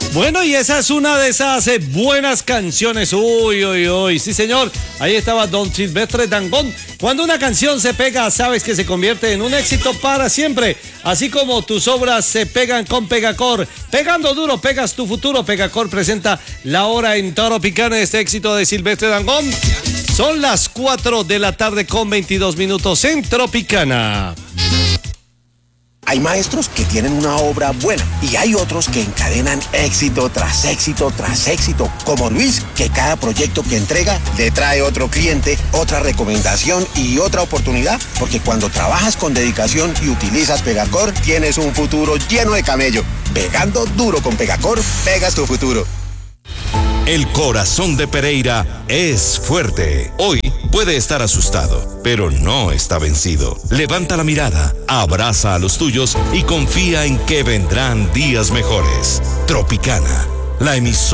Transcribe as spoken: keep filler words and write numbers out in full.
Bueno, y esa es una de esas eh, buenas canciones. Uy, uy, uy. Sí, señor. Ahí estaba Don Silvestre Dangond. Cuando una canción se pega, sabes que se convierte en un éxito para siempre. Así como tus obras se pegan con Pegacor. Pegando duro, pegas tu futuro. Pegacor presenta La Hora en Tropicana, este éxito de Silvestre Dangond. Son las cuatro de la tarde con veintidós minutos en Tropicana. Hay maestros que tienen una obra buena y hay otros que encadenan éxito tras éxito tras éxito, como Luis, que cada proyecto que entrega le trae otro cliente, otra recomendación y otra oportunidad, porque cuando trabajas con dedicación y utilizas Pegacor, tienes un futuro lleno de camello. Pegando duro con Pegacor, pegas tu futuro. El corazón de Pereira es fuerte. Hoy puede estar asustado, pero no está vencido. Levanta la mirada, abraza a los tuyos y confía en que vendrán días mejores. Tropicana, la emisora.